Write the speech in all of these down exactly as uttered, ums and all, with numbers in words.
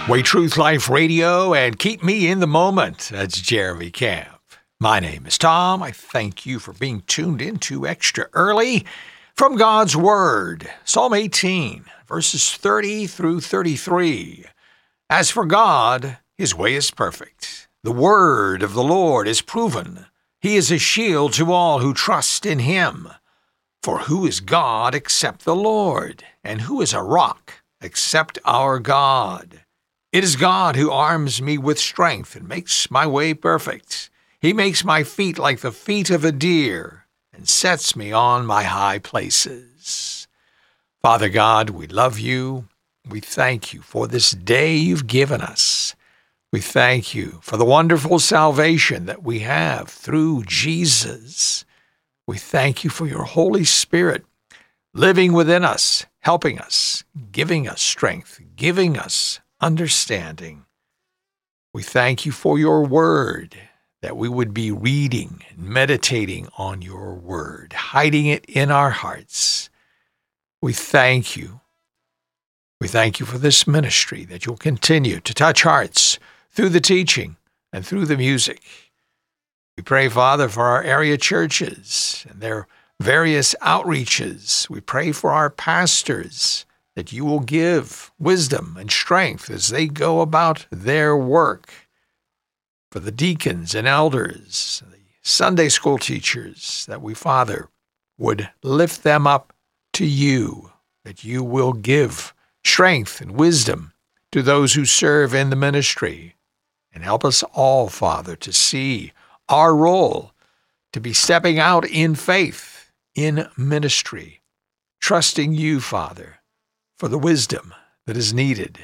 Way Truth Life Radio and keep me in the moment. That's Jeremy Camp. My name is Tom. I thank you for being tuned into Extra Early from God's Word. Psalm eighteen, verses thirty through thirty-three. As for God, his way is perfect. The word of the Lord is proven. He is a shield to all who trust in him. For who is God except the Lord? And who is a rock except our God? It is God who arms me with strength and makes my way perfect. He makes my feet like the feet of a deer and sets me on my high places. Father God, we love you. We thank you for this day you've given us. We thank you for the wonderful salvation that we have through Jesus. We thank you for your Holy Spirit living within us, helping us, giving us strength, giving us understanding. We thank you for your word, that we would be reading and meditating on your word, hiding it in our hearts. We thank you. We thank you for this ministry, that you'll continue to touch hearts through the teaching and through the music. We pray, Father, for our area churches and their various outreaches. We pray for our pastors, that you will give wisdom and strength as they go about their work. For the deacons and elders, the Sunday school teachers, that we, Father, would lift them up to you, that you will give strength and wisdom to those who serve in the ministry. And help us all, Father, to see our role, to be stepping out in faith, in ministry, trusting you, Father, for the wisdom that is needed.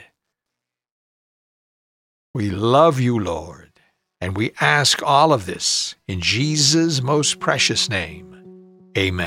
We love you, Lord, and we ask all of this in Jesus' most precious name. Amen.